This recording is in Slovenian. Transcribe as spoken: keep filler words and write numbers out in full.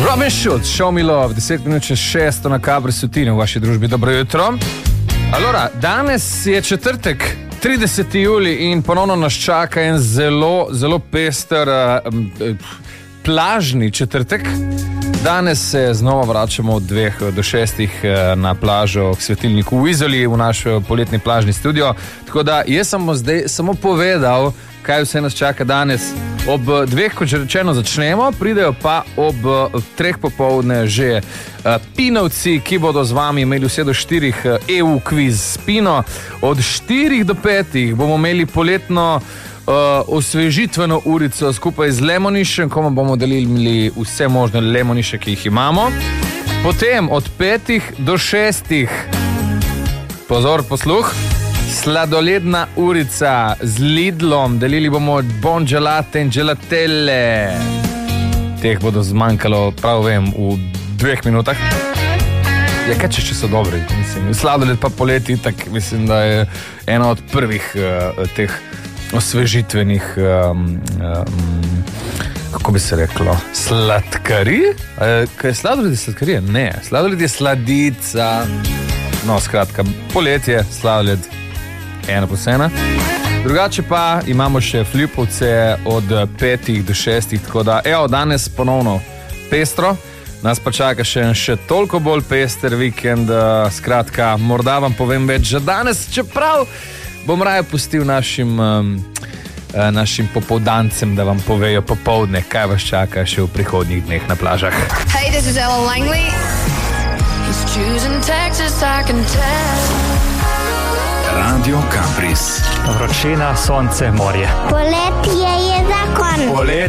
Robin Schulz, Show Me Love, deset minut čez šesto na Kabri Sutini v vaši družbi. Dobro jutro. Allora, danes je četrtek, trideseti julij in ponovno nas čaka en zelo, zelo pester uh, plažni četrtek. Danes se znova vračamo od dveh do šestih na plažo k svetilniku v Izoli, v naš poletni plažni studio. Tako da jaz sem zdaj samo povedal, kaj vse nas čaka danes. Ob dveh, kot že rečeno, začnemo, pridejo pa ob treh popoldne že Pinovci, ki bodo z vami imeli vse do štirih E U kviz s Pino. Od štirih do petih bomo imeli poletno Uh, osvežitveno urico skupaj z Lemonišem, ko bomo delili vse možne lemoniše, ki jih imamo. Potem od petih do šestih, pozor, posluh, sladoledna urica z Lidlom. Delili bomo bon gelate in gelatelle. Teh bodo zmanjkalo, prav vem, v dveh minutah. Ja, kaj če, če so dobri, mislim. Sladoled pa poleti, tak mislim, da je ena od prvih uh, teh osvežitvenih, um, um, kako bi se reklo, sladkari? E, kaj je sladoled je sladkarija? Ne, sladoled je sladica. No, skratka, poletje, sladoled, ena plus ena. Drugače pa imamo še flipovce od petih do šestih, tako da, evo, danes ponovno pestro. Nas pa čaka še en še toliko bolj pester vikend, uh, skratka, morda vam povem več, že danes, čeprav bom raje pustil našim, um, našim popoldancem, da vam povejo popoldne, kaj vas čaka še v prihodnjih dneh na plažah. Hey, this is Ella Langley. He's choosing Texas, I can tell. Radio Campris. Vročina, sonce, morje. Poletje je zakon. Poletje